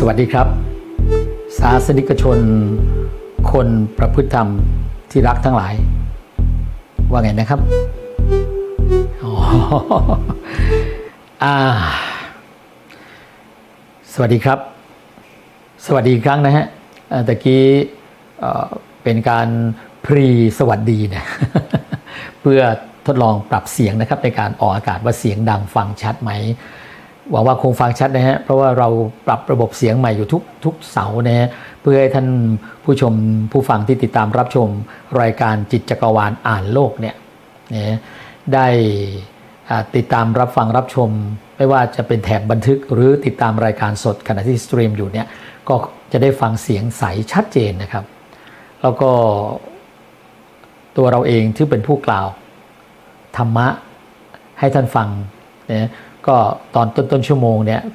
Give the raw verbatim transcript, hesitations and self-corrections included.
วัสดีครับศาสนิกชนคนประพฤติธรรมที่รักทั้งหลายว่าไงนะครับอ๋ออ่าสวัสดีครับสวัสดีอีกครั้งนะฮะตะกี้เป็นการพรีสวัสดีนะเพื่อทดลองปรับเสียงนะครับในการออกอากาศว่าเสียงดังฟังชัดไหมหวังว่าคงฟังชัดนะฮะเพราะว่าเราปรับระบบเสียงใหม่อยู่ทุกทุกเสาร์นะฮะเพื่อให้ท่านผู้ชมผู้ฟังที่ติดตามรับชมรายการจิตจักรวาลอ่านโลกเนี่ยนะได้ติดตามรับฟังรับชมไม่ว่าจะเป็นแถบบันทึกหรือติดตามรายการสดขณะที่สตรีมอยู่เนี่ยก็จะได้ฟังเสียงใสชัดเจนนะครับแล้วก็ตัวเราเองที่เป็นผู้กล่าวธรรมะให้ท่านฟังนะก็ตอนต้นๆชั่วโมงเนี่ย